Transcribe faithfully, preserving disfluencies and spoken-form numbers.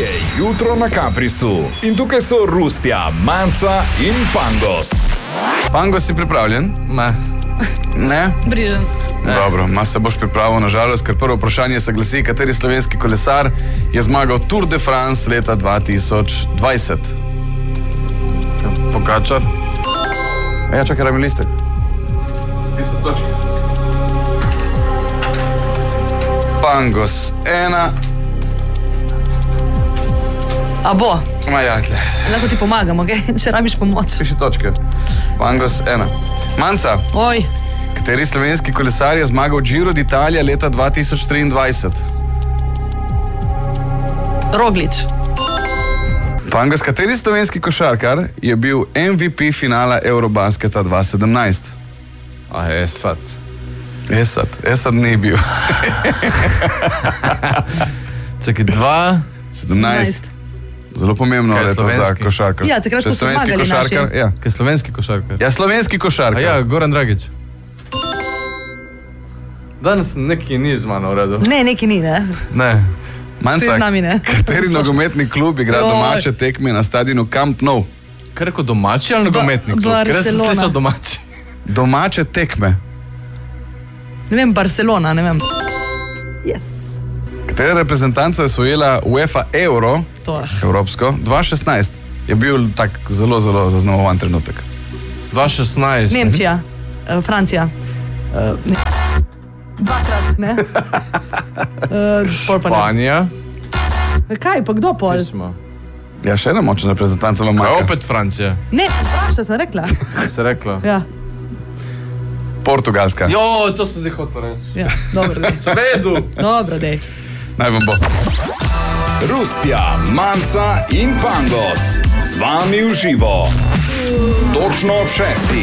Je jutro na Kaprisu in tukaj so Rustja, Manca in Pangos. Pangos, si pripravljen? Ne. Ne? Brižen. Dobro, ma se boš pripravil na žalost, ker prvo vprašanje se glasi, kateri slovenski kolesar je zmagal Tour de France leta dva tisoč dvajset? Pogačar. Ja, čakaj, rabi listek. Pisat točke. Pangos, ena. A bo? Ma ja, tle. Lahko ti pomagam, ok? Če rabiš pomoč. Piši točke. Pangos, ena. Manca, Oj, kateri slovenski kolesar je zmagal Giro d'Italia leta dva tisoč triindvajset? Roglič. Pangos, kateri slovenski košarkar je bil M V P finala Eurobasketa dva tisoč sedemnajst? A Esad. Esad, Esad ni bil. Čakaj, dva. sedemnajst. Zelo pomembno Kaj je je to za slovenski? košarkar. Ja, takrat, Če ko so slovenski zmagali košarkar, naši. ja. Kaj je slovenski košarkar? Ja, slovenski košarkar. A ja, Goran Dragić. Danes neki ni z mano v redu. Ne, neki ni, ne? Ne. Manca, Stoji z nami, ne? kateri nogometni klub igra Oj. domače tekme na stadionu Camp Nou? Kaj rekel, domači ali nogometni klub? Ker jaz sem Barcelona. slišal domači. Domače tekme. Ne vem, Barcelona, ne vem. Yes. Katera reprezentanca je osvojila UEFA Euro, To. evropsko, dva tisoč šestnajst? Je bil tak zelo, zelo zaznamovan trenutek. dva šestnajst. Nemčija, uh, Francija. Uh, ne. Dvakrat, ne? Uh, pol pa ne. Španija. Kaj, pa kdo pol? Pismo. Ja, še ena močna reprezentanca vam Kaj manjka. opet Francija? Ne, vpraša sem rekla. Se rekla. Ja, Portugalska. Jo, to sem zdaj hotel reči. ja, dobro, dej. V redu. Dobro, dej. Naj vam bo. Rustja, Manca in Pangos. Z vami v živo. Točno ob šestih.